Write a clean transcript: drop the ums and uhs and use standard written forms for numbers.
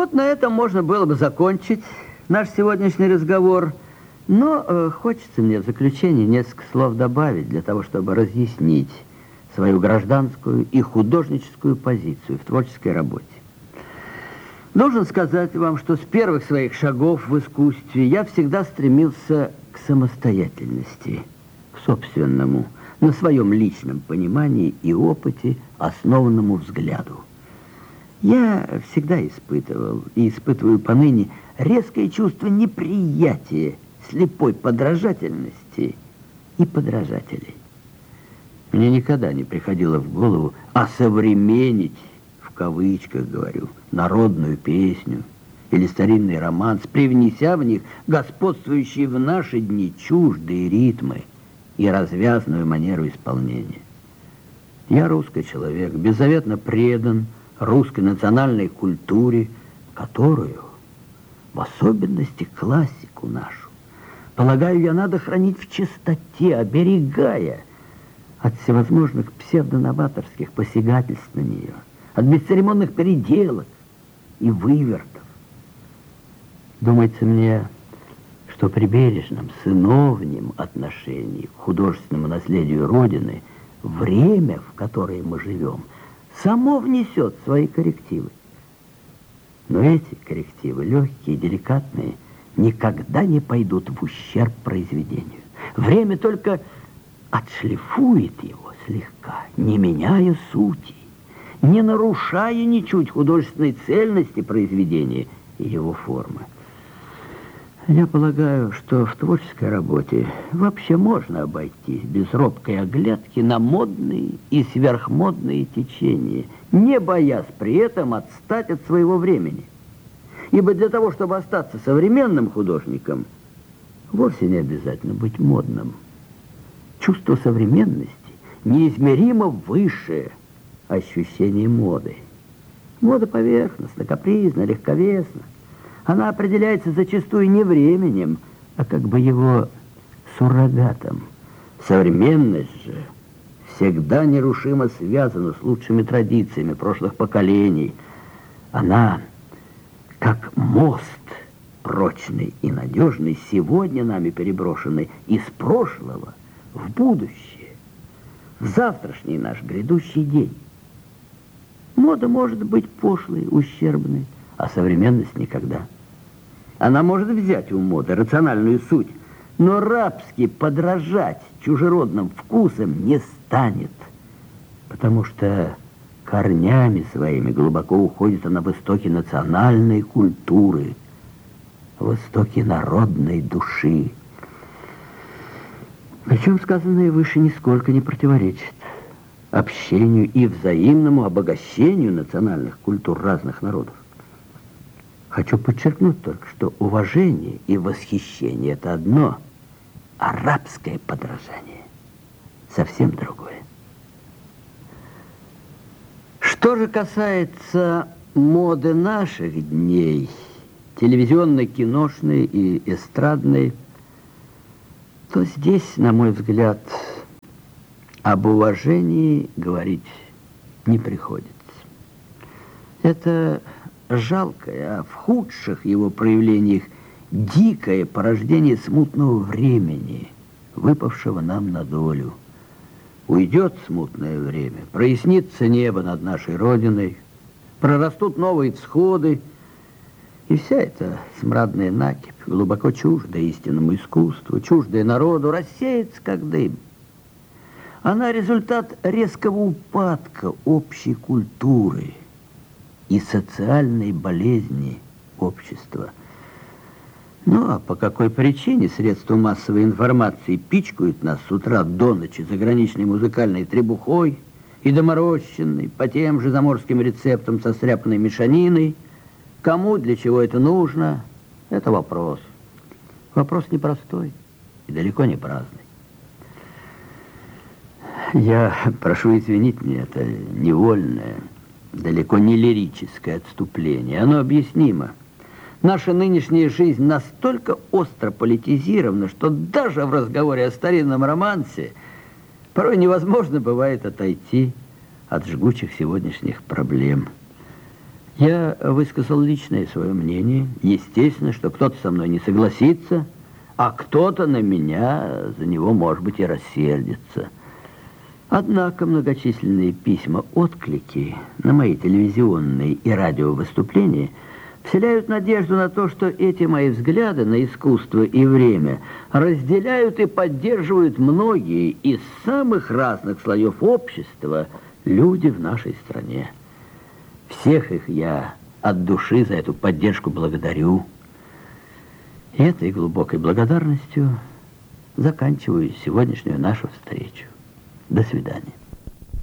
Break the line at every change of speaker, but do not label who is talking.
Вот на этом можно было бы закончить наш сегодняшний разговор. Но хочется мне в заключение несколько слов добавить для того, чтобы разъяснить свою гражданскую и художническую позицию в творческой работе. Должен сказать вам, что с первых своих шагов в искусстве я всегда стремился к самостоятельности, к собственному, на своем личном понимании и опыте, основанному взгляду. Я всегда испытывал и испытываю поныне резкое чувство неприятия слепой подражательности и подражателей. Мне никогда не приходило в голову осовременить, в кавычках говорю, народную песню или старинный романс, привнеся в них господствующие в наши дни чуждые ритмы и развязную манеру исполнения. Я русский человек, беззаветно предан русской национальной культуре, которую, в особенности классику нашу, полагаю, я надо хранить в чистоте, оберегая от всевозможных псевдоноваторских посягательств на нее, от бесцеремонных переделок и вывертов. Думается мне, что при бережном, сыновнем отношении к художественному наследию Родины время, в которое мы живем, само внесет свои коррективы. Но эти коррективы, легкие, деликатные, никогда не пойдут в ущерб произведению. Время только отшлифует его слегка, не меняя сути, не нарушая ничуть художественной цельности произведения и его формы. Я полагаю, что в творческой работе вообще можно обойтись без робкой оглядки на модные и сверхмодные течения, не боясь при этом отстать от своего времени. Ибо для того, чтобы остаться современным художником, вовсе не обязательно быть модным. Чувство современности неизмеримо выше ощущения моды. Мода поверхностна, капризна, легковесна. Она определяется зачастую не временем, а как бы его суррогатом. Современность же всегда нерушимо связана с лучшими традициями прошлых поколений. Она, как мост прочный и надежный, сегодня нами переброшенный из прошлого в будущее, в завтрашний наш грядущий день. Мода может быть пошлой, ущербной, а современность никогда. Она может взять у моды рациональную суть, но рабски подражать чужеродным вкусам не станет, потому что корнями своими глубоко уходит она в истоки национальной культуры, в истоки народной души. Причем сказанное выше нисколько не противоречит общению и взаимному обогащению национальных культур разных народов. Хочу подчеркнуть только, что уважение и восхищение – это одно, а рабское подражание – совсем другое. Что же касается моды наших дней, телевизионной, киношной и эстрадной, то здесь, на мой взгляд, об уважении говорить не приходится. Это жалкое, а в худших его проявлениях дикое порождение смутного времени, выпавшего нам на долю. Уйдет смутное время, прояснится небо над нашей Родиной, прорастут новые всходы, и вся эта смрадная накипь, глубоко чуждая истинному искусству, чуждая народу, рассеется, как дым. Она результат резкого упадка общей культуры и социальной болезни общества. Ну, а по какой причине средства массовой информации пичкают нас с утра до ночи заграничной музыкальной требухой и доморощенной по тем же заморским рецептам со стряпанной мешаниной, кому для чего это нужно, это вопрос. Вопрос непростой и далеко не праздный. Я прошу извинить мне это невольное, далеко не лирическое отступление. Оно объяснимо. Наша нынешняя жизнь настолько остро политизирована, что даже в разговоре о старинном романсе порой невозможно бывает отойти от жгучих сегодняшних проблем. Я высказал личное свое мнение. Естественно, что кто-то со мной не согласится, а кто-то на меня за него, может быть, и рассердится. Однако многочисленные письма-отклики на мои телевизионные и радиовыступления вселяют надежду на то, что эти мои взгляды на искусство и время разделяют и поддерживают многие из самых разных слоев общества люди в нашей стране. Всех их я от души за эту поддержку благодарю. И этой глубокой благодарностью заканчиваю сегодняшнюю нашу встречу. До свидания.